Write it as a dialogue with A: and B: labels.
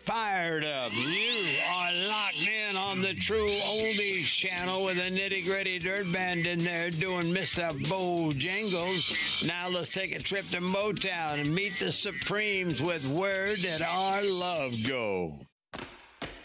A: fired up. You are locked in on the True Oldies channel with a nitty-gritty dirt band in there doing Mr. Bojangles. Now let's take a trip to Motown and meet the Supremes with Where Did Our Love Go?